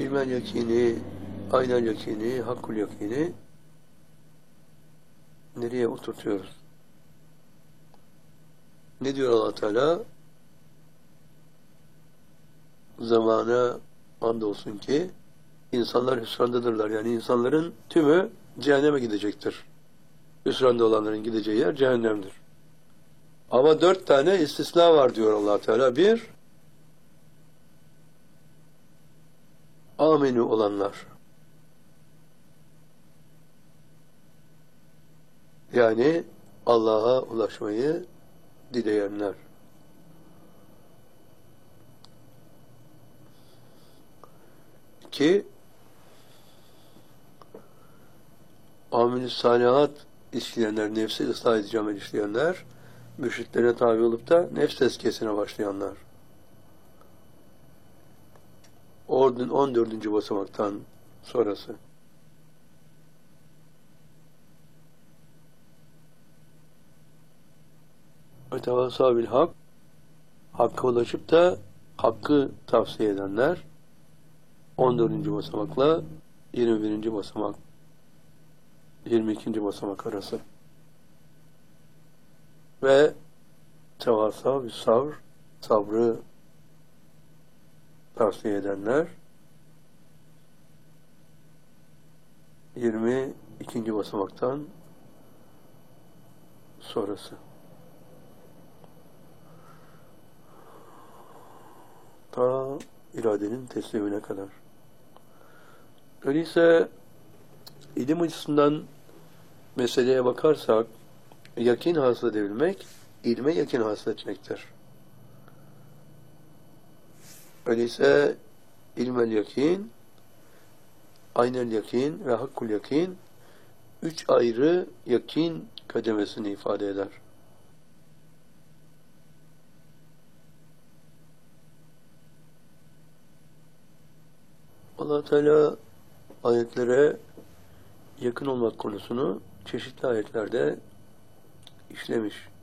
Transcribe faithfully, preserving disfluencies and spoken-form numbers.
ilmel yakini, aynel yakini, hakkul yakini nereye oturtuyoruz? Ne diyor Allah Teala? Zamana andolsun ki insanlar hüsrandadırlar. Yani insanların tümü cehenneme gidecektir. Hüsranda olanların gideceği yer cehennemdir. Ama dört tane istisna var diyor Allah Teala. Bir, aminu olanlar. Yani Allah'a ulaşmayı dileyenler. İki, amil-i salihat işleyenler, nefsi ıslah edici amel işleyenler, müşriklere tabi olup da nefs tezkiyesine başlayanlar. Ordun on dördüncü basamaktan sonrası. Ötevâsâ bil hak, hakka ulaşıp da hakkı tavsiye edenler, on dördüncü basamakla yirmi birinci basamak, yirmi ikinci basamak arası. Ve tevâsâ bil sabr, sabrı tavsiye edenler, yirmi ikinci basamaktan sonrası. Ta iradenin teslimine kadar. Öyleyse ilim açısından meseleye bakarsak, yakin hasıl edebilmek, ilme yakin hasıl etmektir. Öyleyse ilmel yakin, aynel yakin ve hakkul yakin üç ayrı yakin kademesini ifade eder. Allah Teala ayetlere yakın olmak konusunu çeşitli ayetlerde işlemiş.